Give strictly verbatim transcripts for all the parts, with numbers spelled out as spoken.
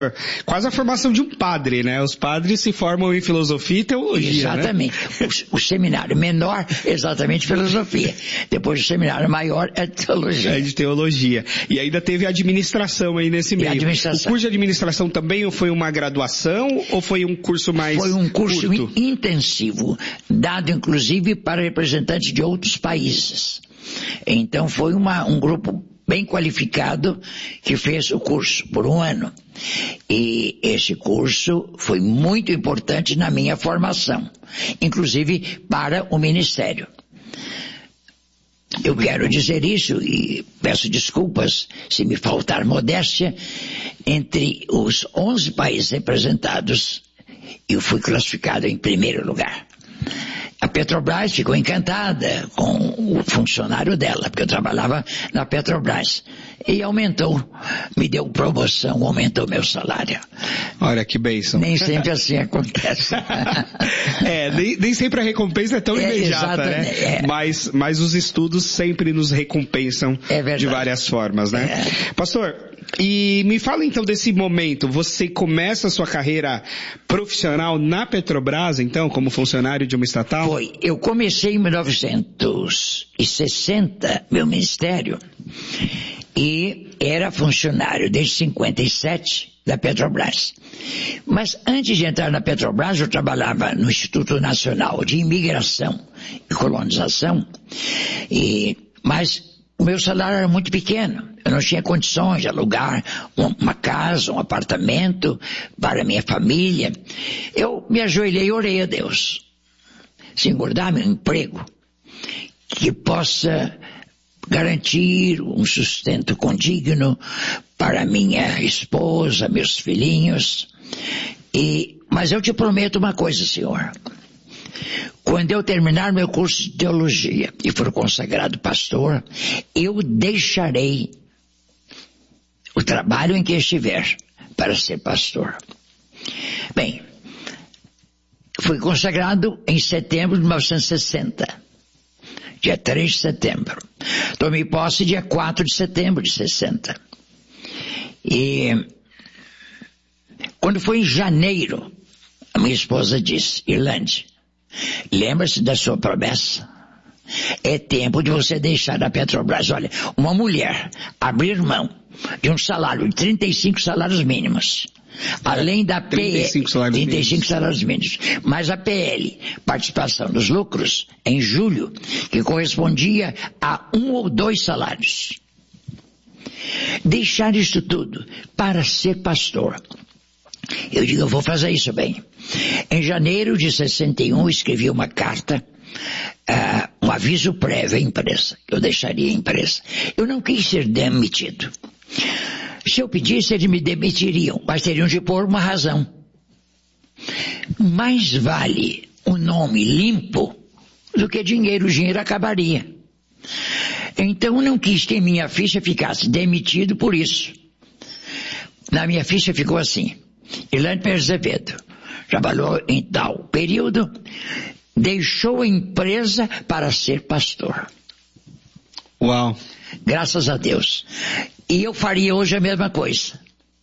Quase a formação de um padre, né? Os padres se formam em filosofia e teologia, exatamente. Né? O, o seminário menor, exatamente filosofia. Depois o seminário maior é teologia. É de teologia. E ainda teve administração aí nesse meio. O curso de administração também foi uma graduação ou foi um curso mais Foi um curso curto? intensivo, dado inclusive para representantes de outros países. Então foi uma, um grupo bem qualificado que fez o curso por um ano. E esse curso foi muito importante na minha formação, inclusive para o ministério. Eu quero dizer isso e peço desculpas se me faltar modéstia. Entre os onze países representados, eu fui classificado em primeiro lugar. A Petrobras ficou encantada com o funcionário dela, porque eu trabalhava na Petrobras. E aumentou, me deu promoção, aumentou meu salário. Olha que bênção. Nem sempre assim acontece. é, nem, nem sempre a recompensa é tão é, imediata, né? É. Mas, mas os estudos sempre nos recompensam é de várias formas, né? É. Pastor, e me fala então desse momento, você começa a sua carreira profissional na Petrobras, então, como funcionário de uma estatal? Foi, eu comecei em mil novecentos e sessenta, meu ministério, e era funcionário desde cinquenta e sete da Petrobras. Mas antes de entrar na Petrobras, eu trabalhava no Instituto Nacional de Imigração e Colonização, e, mas o meu salário era muito pequeno. Eu não tinha condições de alugar uma casa, um apartamento para minha família. Eu me ajoelhei e orei a Deus. Senhor, dá-me um emprego que possa garantir um sustento condigno para minha esposa, meus filhinhos. E, mas eu te prometo uma coisa, Senhor. Quando eu terminar meu curso de teologia e for consagrado pastor, eu deixarei o trabalho em que estiver para ser pastor. Bem, fui consagrado em setembro de mil novecentos e sessenta. Dia três de setembro. Tomei posse dia quatro de setembro de sessenta. E quando foi em janeiro, a minha esposa disse, Irlande, lembra-se da sua promessa. É tempo de você deixar a Petrobras. Olha, uma mulher abrir mão de um salário de trinta e cinco salários mínimos, além da P L, trinta e cinco salários trinta e cinco mínimos. salários mínimos, mais a P L, participação dos lucros, em julho, que correspondia a um ou dois salários. Deixar isso tudo para ser pastor. Eu digo, eu vou fazer isso bem. Em janeiro de sessenta e um, escrevi uma carta, uh, um aviso prévio à empresa. Eu deixaria a empresa. Eu não quis ser demitido. Se eu pedisse, eles me demitiriam, mas teriam de pôr uma razão. Mais vale um nome limpo do que dinheiro. O dinheiro acabaria. Então eu não quis que minha ficha ficasse demitido por isso. Na minha ficha ficou assim. Irlande Pérez Azevedo trabalhou em tal período, deixou a empresa para ser pastor. Uau! Graças a Deus. E eu faria hoje a mesma coisa.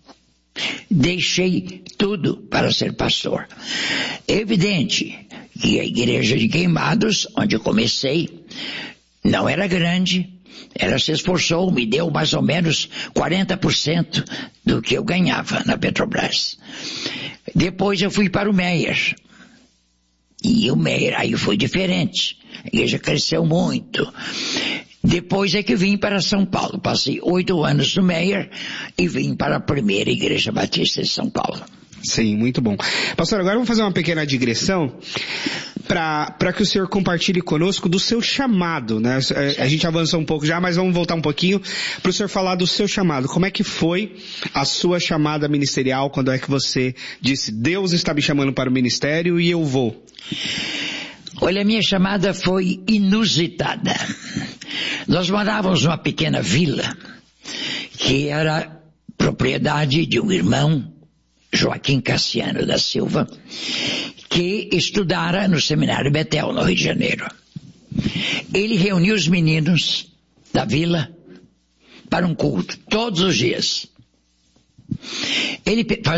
Deixei tudo para ser pastor. É evidente que a igreja de Queimados, onde eu comecei, não era grande. Ela se esforçou, me deu mais ou menos quarenta por cento do que eu ganhava na Petrobras. Depois eu fui para o Meyer. E o Meyer, aí foi diferente. A igreja cresceu muito. Depois é que vim para São Paulo. Passei oito anos no Meyer e vim para a primeira igreja batista de São Paulo. Sim, muito bom. Pastor, agora vamos fazer uma pequena digressão para que o senhor compartilhe conosco do seu chamado, né? A, a gente avançou um pouco já, mas vamos voltar um pouquinho para o senhor falar do seu chamado. Como é que foi a sua chamada ministerial? Quando é que você disse, Deus está me chamando para o ministério e eu vou? Olha, a minha chamada foi inusitada. Nós morávamos numa pequena vila que era propriedade de um irmão, Joaquim Cassiano da Silva, que estudara no Seminário Betel, no Rio de Janeiro. Ele reuniu os meninos da vila para um culto, todos os dias. Ele